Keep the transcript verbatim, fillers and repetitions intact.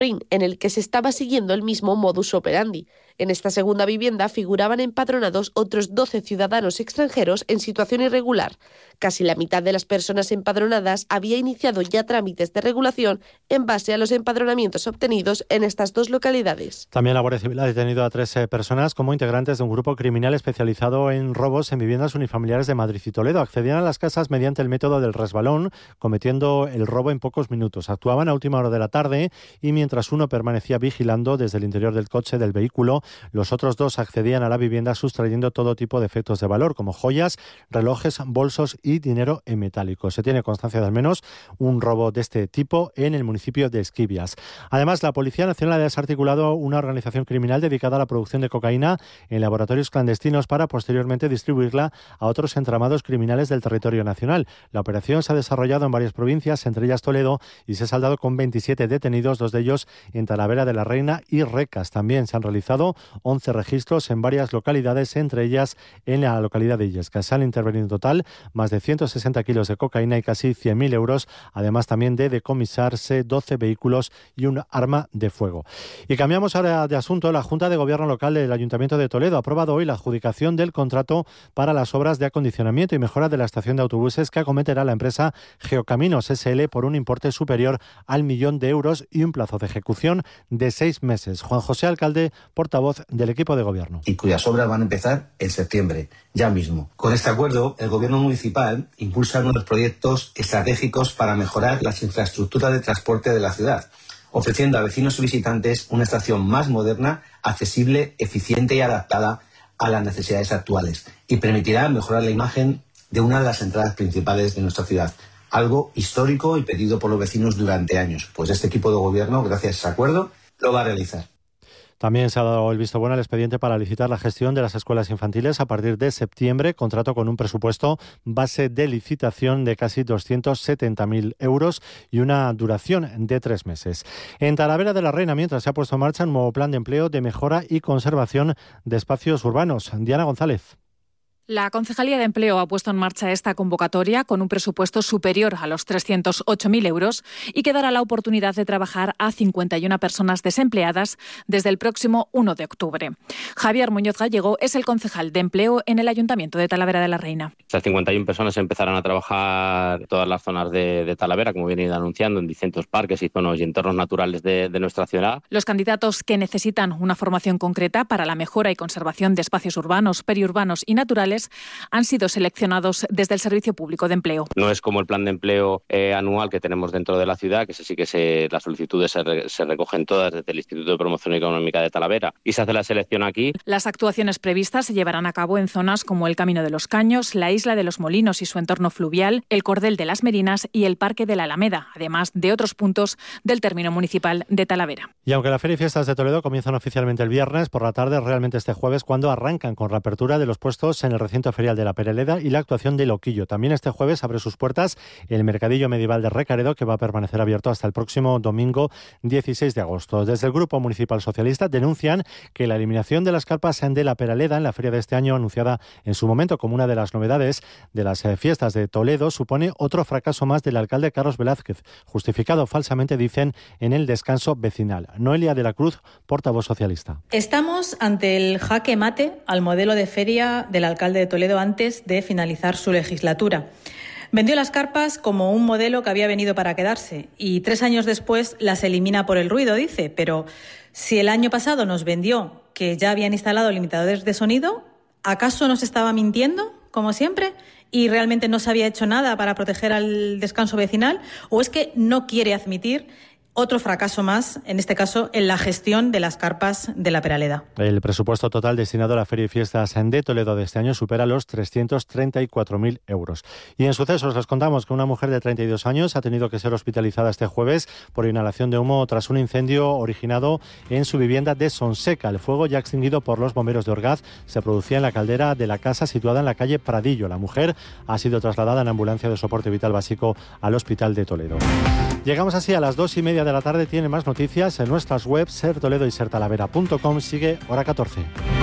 en el que se estaba siguiendo el mismo modus operandi. En esta segunda vivienda figuraban empadronados otros doce ciudadanos extranjeros en situación irregular. Casi la mitad de las personas empadronadas había iniciado ya trámites de regulación en base a los empadronamientos obtenidos en estas dos localidades. También la Guardia Civil ha detenido a tres eh, personas como integrantes de un grupo criminal especializado en robos en viviendas unifamiliares de Madrid y Toledo. Accedían a las casas mediante el método del resbalón, cometiendo el robo en pocos minutos. Actuaban a última hora de la tarde y mientras uno permanecía vigilando desde el interior del coche del vehículo, los otros dos accedían a la vivienda sustrayendo todo tipo de efectos de valor, como joyas, relojes, bolsos y dinero en metálico. Se tiene constancia de al menos un robo de este tipo en el municipio de Esquivias. Además, la Policía Nacional ha desarticulado una organización criminal dedicada a la producción de cocaína en laboratorios clandestinos para posteriormente distribuirla a otros entramados criminales del territorio nacional. La operación se ha desarrollado en varias provincias, entre ellas Toledo, y se ha saldado con veintisiete detenidos, dos de ellos en Talavera de la Reina y Recas. También se han realizado once registros en varias localidades, entre ellas en la localidad de Illescas. Se han intervenido en total más de ciento sesenta kilos de cocaína y casi cien mil euros, además también de decomisarse doce vehículos y un arma de fuego. Y cambiamos ahora de asunto. La Junta de Gobierno Local del Ayuntamiento de Toledo ha aprobado hoy la adjudicación del contrato para las obras de acondicionamiento y mejora de la estación de autobuses que acometerá la empresa Geocaminos S L por un importe superior al millón de euros y un plazo de ejecución de seis meses. Juan José Alcalde, portavoz del equipo de gobierno. Y cuyas obras van a empezar en septiembre, ya mismo. Con este acuerdo, el gobierno municipal impulsa unos proyectos estratégicos para mejorar las infraestructuras de transporte de la ciudad, ofreciendo a vecinos y visitantes una estación más moderna, accesible, eficiente y adaptada a las necesidades actuales, y permitirá mejorar la imagen de una de las entradas principales de nuestra ciudad. Algo histórico y pedido por los vecinos durante años. Pues este equipo de gobierno, gracias a ese acuerdo, lo va a realizar. También se ha dado el visto bueno al expediente para licitar la gestión de las escuelas infantiles a partir de septiembre, contrato con un presupuesto base de licitación de casi doscientos setenta mil euros y una duración de tres meses. En Talavera de la Reina, mientras se ha puesto en marcha un nuevo plan de empleo de mejora y conservación de espacios urbanos. Diana González. La Concejalía de Empleo ha puesto en marcha esta convocatoria con un presupuesto superior a los trescientos ocho mil euros y que dará la oportunidad de trabajar a cincuenta y una personas desempleadas desde el próximo uno de octubre. Javier Muñoz Gallego es el concejal de Empleo en el Ayuntamiento de Talavera de la Reina. Estas cincuenta y una personas empezarán a trabajar en todas las zonas de, de Talavera, como viene anunciando, en distintos parques y zonas y entornos naturales de, de nuestra ciudad. Los candidatos que necesitan una formación concreta para la mejora y conservación de espacios urbanos, periurbanos y naturales han sido seleccionados desde el Servicio Público de Empleo. No es como el plan de empleo eh, anual que tenemos dentro de la ciudad, que sí que se, las solicitudes se, re, se recogen todas desde el Instituto de Promoción Económica de Talavera y se hace la selección aquí. Las actuaciones previstas se llevarán a cabo en zonas como el Camino de los Caños, la Isla de los Molinos y su entorno fluvial, el Cordel de las Merinas y el Parque de la Alameda, además de otros puntos del término municipal de Talavera. Y aunque la Feria y Fiestas de Toledo comienzan oficialmente el viernes por la tarde, realmente este jueves cuando arrancan con la apertura de los puestos en el recinto ferial de la Pereleda y la actuación de Loquillo. También este jueves abre sus puertas el Mercadillo Medieval de Recaredo, que va a permanecer abierto hasta el próximo domingo dieciséis de agosto. Desde el Grupo Municipal Socialista denuncian que la eliminación de las carpas de la Pereleda en la feria de este año, anunciada en su momento como una de las novedades de las fiestas de Toledo, supone otro fracaso más del alcalde Carlos Velázquez, justificado falsamente, dicen, en el descanso vecinal. Noelia de la Cruz, portavoz socialista. Estamos ante el jaque mate al modelo de feria del alcalde de Toledo antes de finalizar su legislatura. Vendió las carpas como un modelo que había venido para quedarse y tres años después las elimina por el ruido, dice. Pero si el año pasado nos vendió que ya habían instalado limitadores de sonido, ¿acaso nos estaba mintiendo, como siempre, y realmente no se había hecho nada para proteger al descanso vecinal? ¿O es que no quiere admitir otro fracaso más, en este caso, en la gestión de las carpas de la Peraleda? El presupuesto total destinado a la Feria y Fiestas de Toledo de este año supera los trescientos treinta y cuatro mil euros. Y en sucesos les contamos que una mujer de treinta y dos años ha tenido que ser hospitalizada este jueves por inhalación de humo tras un incendio originado en su vivienda de Sonseca. El fuego, ya extinguido por los bomberos de Orgaz, se producía en la caldera de la casa situada en la calle Pradillo. La mujer ha sido trasladada en ambulancia de soporte vital básico al Hospital de Toledo. Llegamos así a las dos y media de la tarde. Tiene más noticias en nuestras webs ser toledo y ser talavera punto com. Sigue Hora catorce.